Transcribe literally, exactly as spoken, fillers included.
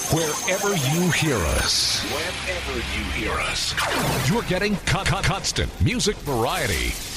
Wherever you hear us, wherever you hear us, you're getting con- con- constant music variety.